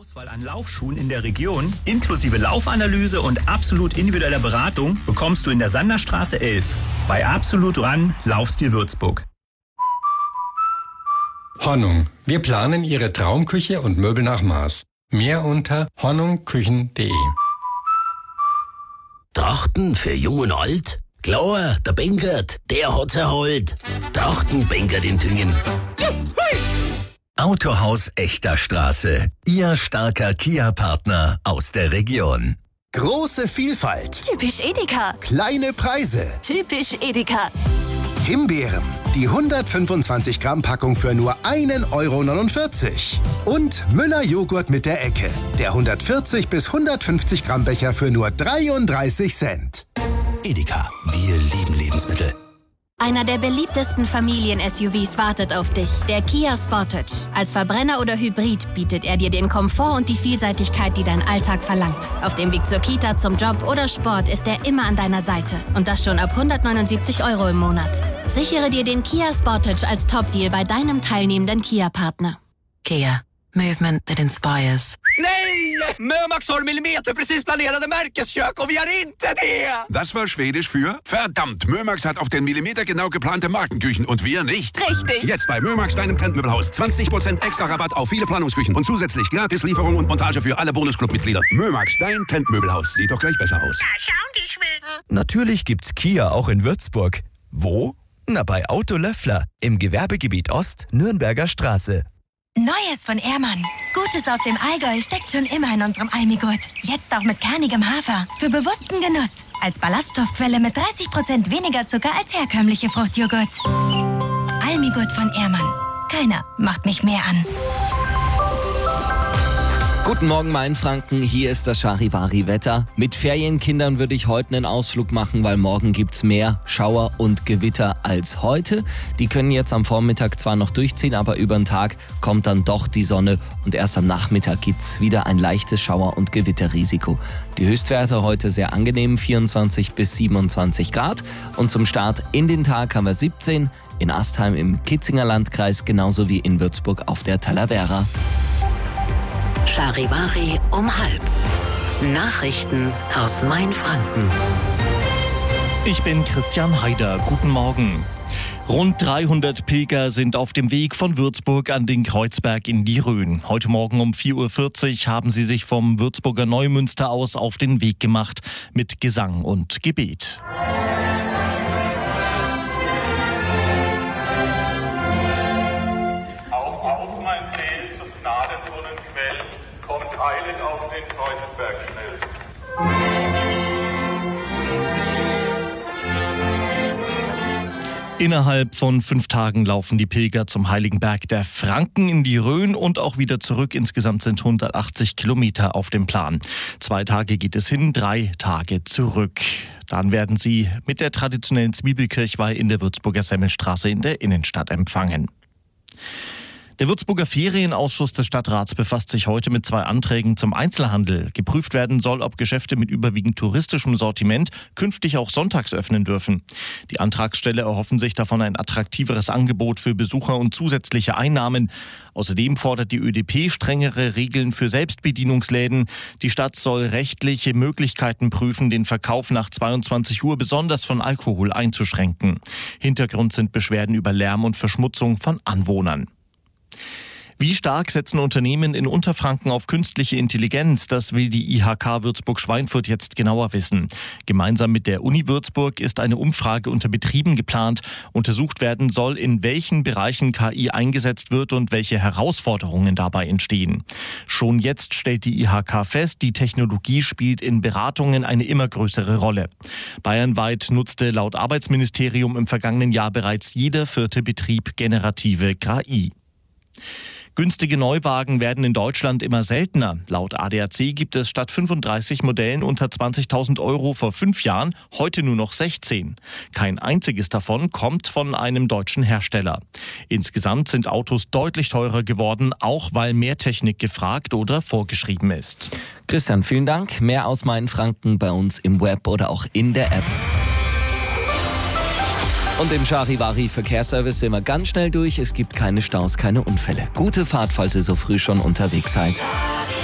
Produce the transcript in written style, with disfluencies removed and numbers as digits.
Auswahl an Laufschuhen in der Region, inklusive Laufanalyse und absolut individueller Beratung, bekommst du in der Sanderstraße 11 bei Absolut Run Laufstil Würzburg. Hornung. Wir planen Ihre Traumküche und Möbel nach Maß. Mehr unter hornungküchen.de. Trachten für Jung und Alt? Klar, der Benkert, der hat's erholt. Trachten Benkert in Tüngen. Autohaus Echter Straße. Ihr starker Kia-Partner aus der Region. Große Vielfalt. Typisch Edeka. Kleine Preise. Typisch Edeka. Himbeeren. Die 125 Gramm Packung für nur 1,49 €. Und Müller Joghurt mit der Ecke. Der 140 bis 150 Gramm Becher für nur 33 Cent. Edeka, wir lieben Lebensmittel. Einer der beliebtesten Familien-SUVs wartet auf dich, der Kia Sportage. Als Verbrenner oder Hybrid bietet er dir den Komfort und die Vielseitigkeit, die dein Alltag verlangt. Auf dem Weg zur Kita, zum Job oder Sport ist er immer an deiner Seite. Und das schon ab 179 € im Monat. Sichere dir den Kia Sportage als Top-Deal bei deinem teilnehmenden Kia-Partner. Kia. Movement that inspires. Nej! Mömax har millimeterprecis planerade Märkeskök och vi har inte det! Das war Schwedisch für verdammt. Mömax hat auf den Millimeter genau geplante Markenküchen und wir nicht. Richtig. Jetzt bei Mömax, deinem Trendmöbelhaus. 20% extra Rabatt auf viele Planungsküchen und zusätzlich gratis Lieferung und Montage für alle Bonusclub-Mitglieder. Mömax, dein Trendmöbelhaus. Sieht doch gleich besser aus. Da schauen die Schweden. Natürlich gibt's Kia auch in Würzburg. Wo? Na, bei Auto Löffler im Gewerbegebiet Ost, Nürnberger Straße. Neues von Ehrmann. Gutes aus dem Allgäu steckt schon immer in unserem Almigurt. Jetzt auch mit kernigem Hafer. Für bewussten Genuss. Als Ballaststoffquelle mit 30% weniger Zucker als herkömmliche Fruchtjoghurts. Almigurt von Ehrmann. Keiner macht mich mehr an. Guten Morgen, Mainfranken. Hier ist das Charivari-Wetter. Mit Ferienkindern würde ich heute einen Ausflug machen, weil morgen gibt's mehr Schauer und Gewitter als heute. Die können jetzt am Vormittag zwar noch durchziehen, aber über den Tag kommt dann doch die Sonne und erst am Nachmittag gibt's wieder ein leichtes Schauer- und Gewitterrisiko. Die Höchstwerte heute sehr angenehm, 24 bis 27 Grad. Und zum Start in den Tag haben wir 17 in Astheim im Kitzinger Landkreis, genauso wie in Würzburg auf der Talavera. Charivari um 12:30. Nachrichten aus Mainfranken. Ich bin Christian Haider. Guten Morgen. Rund 300 Pilger sind auf dem Weg von Würzburg an den Kreuzberg in die Rhön. Heute Morgen um 4:40 Uhr haben sie sich vom Würzburger Neumünster aus auf den Weg gemacht mit Gesang und Gebet. Kommt eilig auf den Kreuzberg schnell. Innerhalb von 5 Tagen laufen die Pilger zum Heiligen Berg der Franken in die Rhön und auch wieder zurück. Insgesamt sind 180 Kilometer auf dem Plan. 2 Tage geht es hin, 3 Tage zurück. Dann werden sie mit der traditionellen Zwiebelkirchweih in der Würzburger Semmelstraße in der Innenstadt empfangen. Der Würzburger Ferienausschuss des Stadtrats befasst sich heute mit 2 Anträgen zum Einzelhandel. Geprüft werden soll, ob Geschäfte mit überwiegend touristischem Sortiment künftig auch sonntags öffnen dürfen. Die Antragsteller erhoffen sich davon ein attraktiveres Angebot für Besucher und zusätzliche Einnahmen. Außerdem fordert die ÖDP strengere Regeln für Selbstbedienungsläden. Die Stadt soll rechtliche Möglichkeiten prüfen, den Verkauf nach 22 Uhr besonders von Alkohol einzuschränken. Hintergrund sind Beschwerden über Lärm und Verschmutzung von Anwohnern. Wie stark setzen Unternehmen in Unterfranken auf künstliche Intelligenz? Das will die IHK Würzburg-Schweinfurt jetzt genauer wissen. Gemeinsam mit der Uni Würzburg ist eine Umfrage unter Betrieben geplant. Untersucht werden soll, in welchen Bereichen KI eingesetzt wird und welche Herausforderungen dabei entstehen. Schon jetzt stellt die IHK fest, die Technologie spielt in Beratungen eine immer größere Rolle. Bayernweit nutzte laut Arbeitsministerium im vergangenen Jahr bereits jeder 4. Betrieb generative KI. Günstige Neuwagen werden in Deutschland immer seltener. Laut ADAC gibt es statt 35 Modellen unter 20.000 € vor 5 Jahren heute nur noch 16. Kein einziges davon kommt von einem deutschen Hersteller. Insgesamt sind Autos deutlich teurer geworden, auch weil mehr Technik gefragt oder vorgeschrieben ist. Christian, vielen Dank. Mehr aus Mainfranken bei uns im Web oder auch in der App. Und im Charivari Verkehrsservice sind wir ganz schnell durch. Es gibt keine Staus, keine Unfälle. Gute Fahrt, falls ihr so früh schon unterwegs seid.